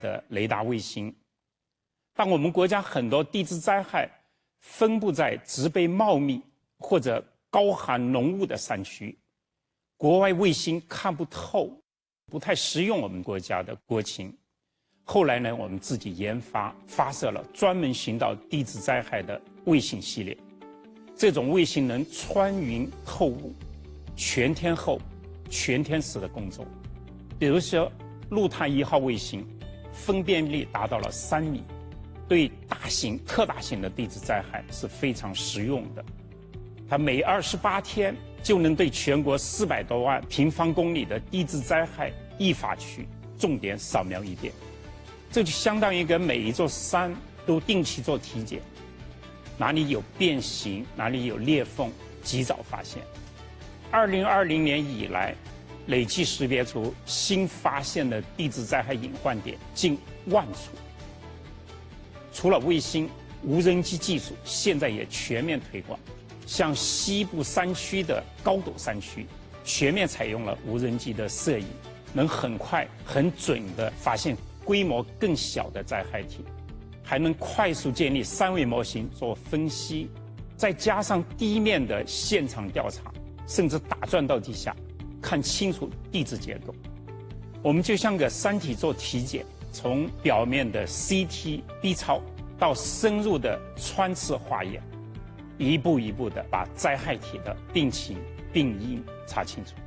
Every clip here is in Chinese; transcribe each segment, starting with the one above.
的雷达卫星。但我们国家很多地质灾害分布在植被茂密或者高含浓雾的山区，国外卫星看不透，不太适用我们国家的国情。后来呢，我们自己研发发射了专门寻找地质灾害的卫星系列。这种卫星能穿云透雾，全天候、全天时的工作。比如说，陆探1号卫星，分辨率达到了3米，对大型、特大型的地质灾害是非常实用的。它每28天就能对全国400多万平方公里的地质灾害易发区重点扫描一遍。这就相当于给每一座山都定期做体检，哪里有变形，哪里有裂缝，及早发现。2020年以来，累计识别出新发现的地质灾害隐患点近1万处。除了卫星，无人机技术现在也全面推广，像西部山区的高陡山区，全面采用了无人机的摄影，能很快、很准地发现规模更小的灾害体，还能快速建立3维模型做分析，再加上地面的现场调查，甚至打钻到地下，看清楚地质结构。我们就像给山体做体检，从表面的 CT、B 超到深入的穿刺化验，一步一步地把灾害体的病情、病因查清楚。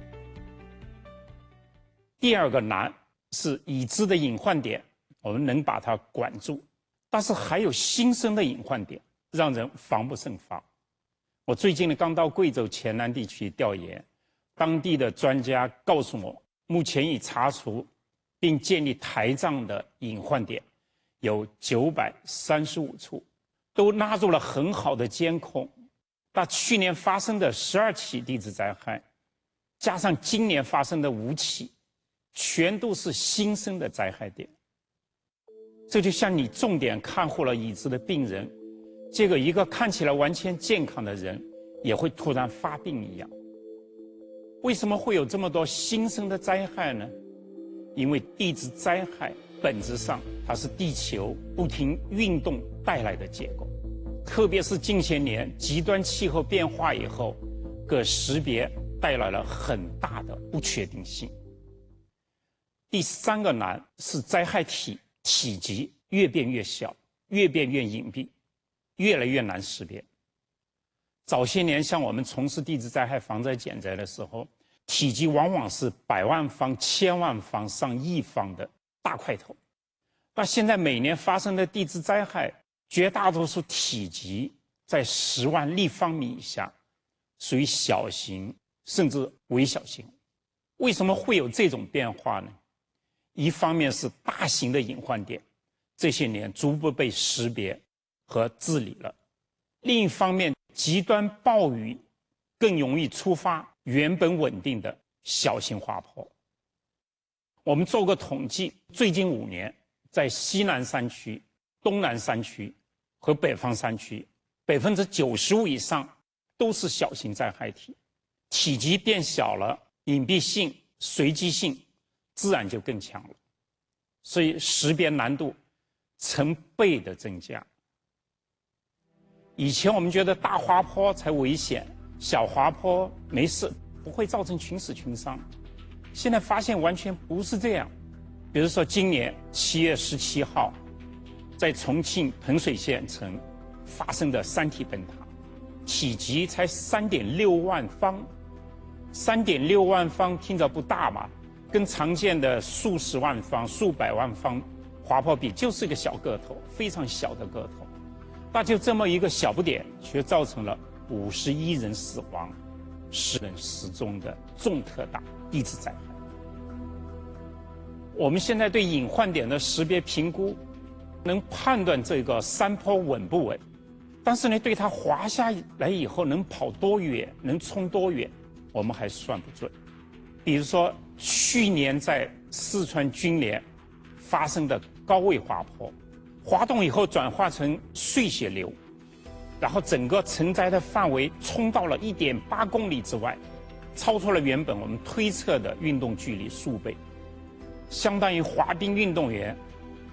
第二个难是已知的隐患点，我们能把它管住，但是还有新生的隐患点，让人防不胜防。我最近呢刚到贵州黔南地区调研，当地的专家告诉我，目前已查除并建立台账的隐患点有935处，都纳入了很好的监控。那去年发生的12起地质灾害，加上今年发生的5起，全都是新生的灾害点。这就像你重点看护了已知的病人，结果一个看起来完全健康的人也会突然发病一样。为什么会有这么多新生的灾害呢？因为地质灾害本质上它是地球不停运动带来的结果，特别是近些年极端气候变化以后，给识别带来了很大的不确定性。第3个难是灾害体体积越变越小，越变越隐蔽，越来越难识别。早些年像我们从事地质灾害防灾减灾的时候，体积往往是100万方、1000万方、上亿方的大块头。那现在每年发生的地质灾害，绝大多数体积在10万立方米以下，属于小型甚至微小型。为什么会有这种变化呢？一方面是大型的隐患点这些年逐步被识别和治理了，另一方面极端暴雨更容易触发原本稳定的小型滑坡。我们做过统计，最近5年在西南山区、东南山区和北方山区，95%以上都是小型灾害体，体积变小了，隐蔽性、随机性自然就更强了，所以识别难度成倍的增加。以前我们觉得大滑坡才危险，小滑坡没事，不会造成群死群伤。现在发现完全不是这样。比如说今年7月17号，在重庆彭水县城发生的山体崩塌，体积才3.6万方。3.6万方听着不大嘛，跟常见的数十万方、数百万方滑坡比，就是个小个头，非常小的个头。那就这么一个小不点，却造成了51人死亡、10人失踪的重特大地质灾害。我们现在对隐患点的识别评估，能判断这个山坡稳不稳，但是呢，对它滑下来以后能跑多远、能冲多远，我们还算不准。比如说去年在四川军连发生的高位滑坡，滑动以后转化成碎屑流，然后整个承载的范围冲到了1.8公里之外，超出了原本我们推测的运动距离数倍，相当于滑冰运动员